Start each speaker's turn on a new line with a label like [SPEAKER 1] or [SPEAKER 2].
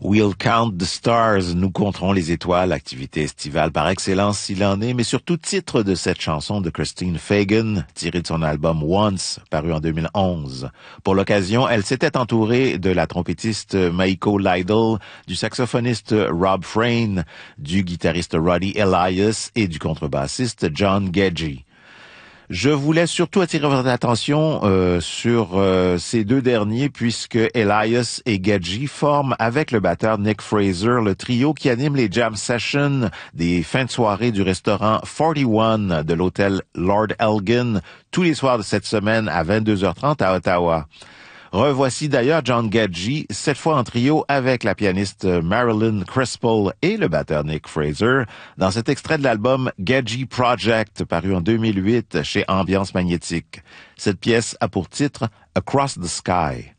[SPEAKER 1] We'll count the stars, nous compterons les étoiles, activité estivale par excellence s'il en est, mais surtout titre de cette chanson de Christine Fagan, tirée de son album Once, paru en 2011. Pour l'occasion, elle s'était entourée de la trompettiste Maiko Lidle, du saxophoniste Rob Frayne, du guitariste Roddy Elias et du contrebassiste John Gedgie. Je voulais surtout attirer votre attention sur ces deux derniers puisque Elias et Gedgie forment avec le batteur Nick Fraser le trio qui anime les jam sessions des fins de soirée du restaurant 41 de l'hôtel Lord Elgin tous les soirs de cette semaine à 22h30 à Ottawa. Revoici d'ailleurs John Gedgie, cette fois en trio avec la pianiste Marilyn Crispell et le batteur Nick Fraser, dans cet extrait de l'album Gedgie Project, paru en 2008 chez Ambiance Magnétique. Cette pièce a pour titre Across the Sky.